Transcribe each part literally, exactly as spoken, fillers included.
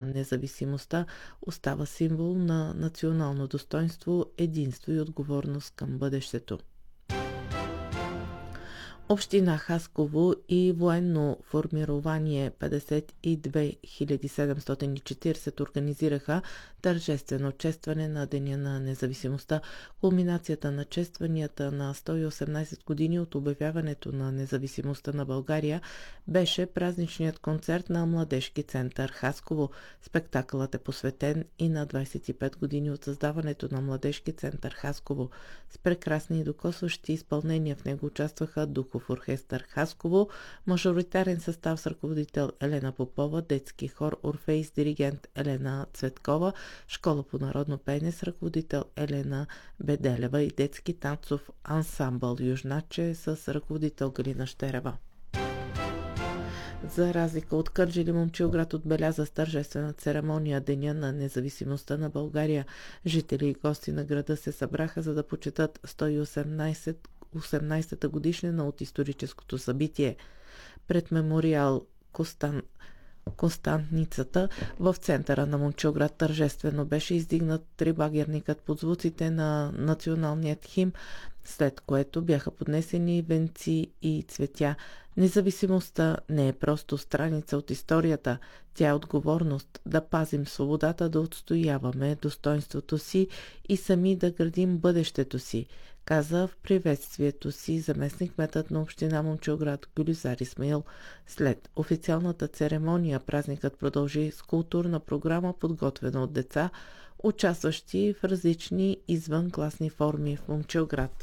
независимостта остава символ на национално достоинство, единство и отговорност към бъдещето. Община Хасково и военно формирование петдесет и две хиляди седемстотин и четиридесет организираха тържествено честване на Деня на независимостта. Кулминацията на честванията на сто и осемнадесет години от обявяването на независимостта на България беше празничният концерт на Младежки център Хасково. Спектакълът е посветен и на двадесет и пет години от създаването на Младежки център Хасково. С прекрасни и докосващи изпълнения в него участваха Духов оркестър Хасково, мажоритарен състав с ръководител Елена Попова, детски хор Орфей с диригент Елена Цветкова, школа по народно пеене с ръководител Елена Беделева и детски танцов ансамбъл Южначе с ръководител Галина Щерева. За разлика от Кърджали, Момчилград отбеляза с тържествена церемония Деня на независимостта на България. Жители и гости на града се събраха, за да почетат сто и осемнадесета годишнина от историческото събитие. Пред мемориал Костан Константницата в центъра на Момчилград тържествено беше издигнат трибагерникът под звуците на националният химн, след което бяха поднесени венци и цветя. Независимостта не е просто страница от историята, тя е отговорност да пазим свободата, да отстояваме достоинството си и сами да градим бъдещето си, каза в приветствието си заместник-кметът на община Момчилград Гюлизар Исмаил. След официалната церемония празникът продължи с културна програма, подготвена от деца, участващи в различни извънкласни форми в Момчилград.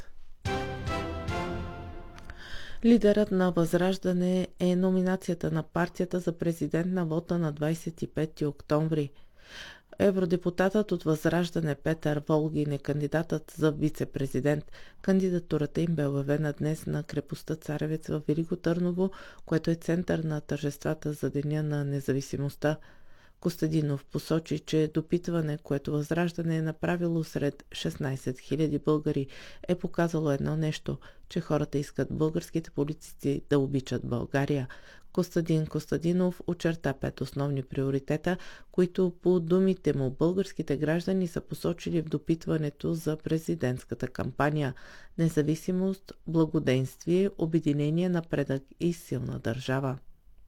Лидерът на Възраждане е номинацията на партията за президент на вота на двадесет и пети октомври. Евродепутатът от Възраждане Петър Волгин е кандидатът за вице-президент. Кандидатурата им бе обявена днес на крепостта Царевец в Велико Търново, което е център на тържествата за Деня на независимостта. Костадинов посочи, че допитване, което Възраждане е направило сред шестнадесет хиляди българи, е показало едно нещо, че хората искат българските политици да обичат България. Костадин Костадинов очерта пет основни приоритета, които по думите му българските граждани са посочили в допитването за президентската кампания: независимост, благоденствие, обединение, напредък и силна държава.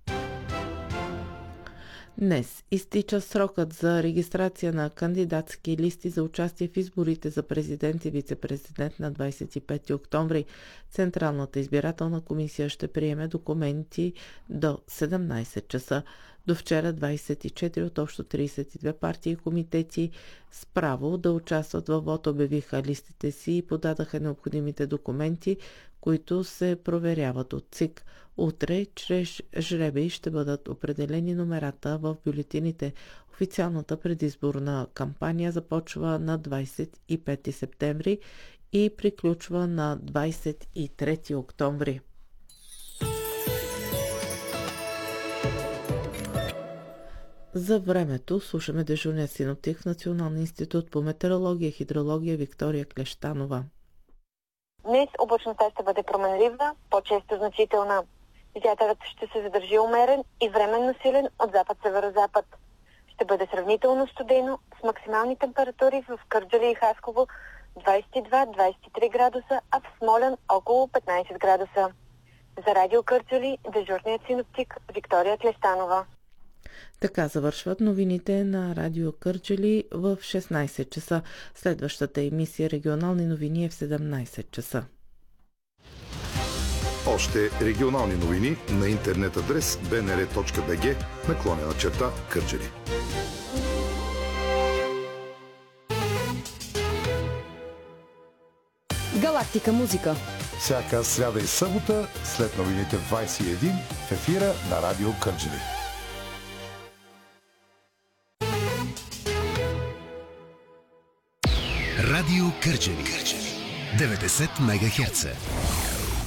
Днес изтича срокът за регистрация на кандидатски листи за участие в изборите за президент и вице-президент на двадесет и пети октомври. Централната избирателна комисия ще приеме документи до седемнадесет часа. До вчера двадесет и четири от общо тридесет и две партии и комитети с право да участват във вот обявиха листите си и подадаха необходимите документи, които се проверяват от ЦИК. Утре чрез жребий ще бъдат определени номерата в бюлетините. Официалната предизборна кампания започва на двадесет и пети септември и приключва на двадесет и трети октомври. За времето слушаме дежурния синоптик в Националния институт по метеорология и хидрология Виктория Клещанова. Днес облачността ще бъде променлива, по-често значителна. Вятърът ще се задържи умерен и временно силен от запад-северозапад. Ще бъде сравнително студено с максимални температури в Кърджали и Хасково двадесет и два до двадесет и три градуса, а в Смолян около петнадесет градуса. За радио Кърджали дежурният синоптик Виктория Клещанова. Така завършват новините на радио Кърджали в шестнадесет часа. Следващата емисия регионални новини е в седемнадесет часа. Още регионални новини на интернет адрес би ен ар точка би джи наклонена черта Кърджали. Галактика музика. Всяка сряда и събота след новините в двадесет и един в ефира на радио Кърджали. Радио Кърджали. деветдесет мегахерца.